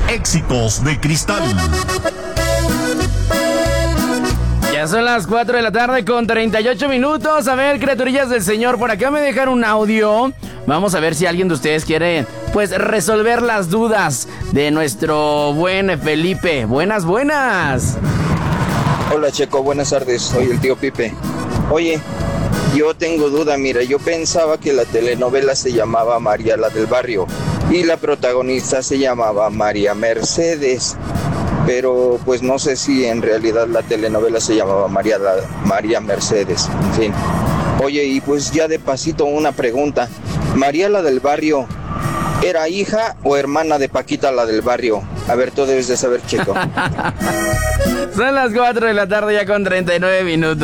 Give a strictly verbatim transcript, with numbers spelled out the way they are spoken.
Éxitos de Cristal. Ya son las cuatro de la tarde con treinta y ocho minutos. A ver, criaturillas del Señor, por acá me dejan un audio. Vamos a ver si alguien de ustedes quiere, pues, resolver las dudas de nuestro buen Felipe. Buenas, buenas. Hola Checo, buenas tardes, soy el tío Pipe. Oye, yo tengo duda, mira, yo pensaba que la telenovela se llamaba María la del Barrio y la protagonista se llamaba María Mercedes, pero pues no sé si en realidad la telenovela se llamaba María, la, María Mercedes, en fin. Oye, y pues ya de pasito una pregunta, ¿María la del Barrio era hija o hermana de Paquita la del Barrio? A ver, tú debes de saber, Checo. Son las cuatro de la tarde ya con treinta y nueve minutos.